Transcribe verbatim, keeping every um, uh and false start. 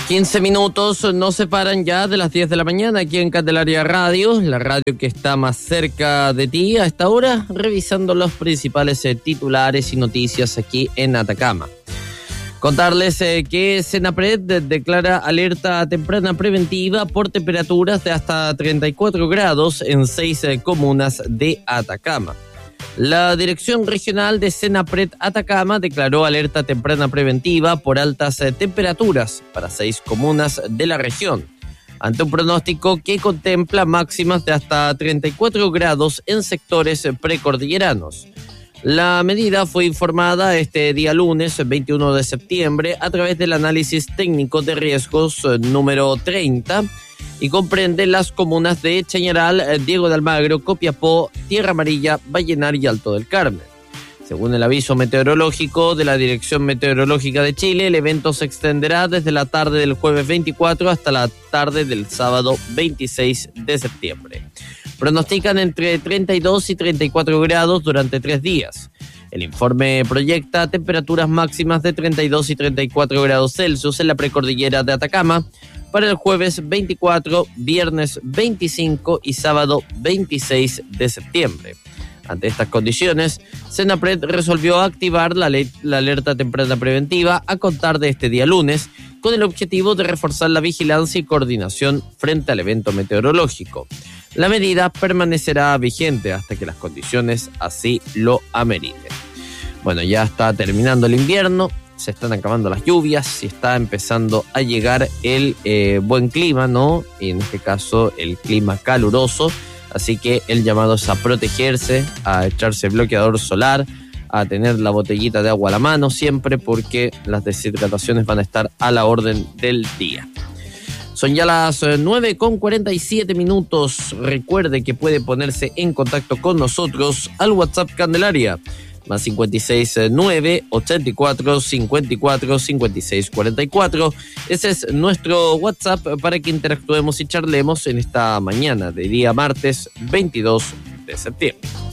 quince minutos nos separan ya de las diez de la mañana aquí en Candelaria Radio, la radio que está más cerca de ti a esta hora, revisando los principales eh, titulares y noticias aquí en Atacama. Contarles eh, que Senapred declara alerta temprana preventiva por temperaturas de hasta treinta y cuatro grados en seis eh, comunas de Atacama. La Dirección Regional de Senapred Atacama declaró alerta temprana preventiva por altas eh, temperaturas para seis comunas de la región, ante un pronóstico que contempla máximas de hasta treinta y cuatro grados en sectores precordilleranos. La medida fue informada este día lunes, veintiuno de septiembre, a través del análisis técnico de riesgos eh, número treinta, y comprende las comunas de Chañaral, Diego de Almagro, Copiapó, Tierra Amarilla, Vallenar y Alto del Carmen. Según el aviso meteorológico de la Dirección Meteorológica de Chile, el evento se extenderá desde la tarde del jueves veinticuatro hasta la tarde del sábado veintiséis de septiembre. Pronostican entre treinta y dos y treinta y cuatro grados durante tres días. El informe proyecta temperaturas máximas de treinta y dos y treinta y cuatro grados Celsius en la precordillera de Atacama para el jueves veinticuatro, viernes veinticinco y sábado veintiséis de septiembre. Ante estas condiciones, Senapred resolvió activar la, le- la alerta temprana preventiva a contar de este día lunes, con el objetivo de reforzar la vigilancia y coordinación frente al evento meteorológico. La medida permanecerá vigente hasta que las condiciones así lo ameriten. Bueno, ya está terminando el invierno, se están acabando las lluvias y está empezando a llegar el eh, buen clima, ¿no? Y en este caso el clima caluroso, así que el llamado es a protegerse, a echarse bloqueador solar, a tener la botellita de agua a la mano siempre, porque las deshidrataciones van a estar a la orden del día. Son ya las nueve con cuarenta y siete minutos. Recuerde que puede ponerse en contacto con nosotros al WhatsApp Candelaria, más cincuenta y seis, nueve, ochenta y cuatro, cincuenta y cuatro, cincuenta y seis, cuarenta y cuatro. Ese es nuestro WhatsApp para que interactuemos y charlemos en esta mañana de día martes veintidós de septiembre.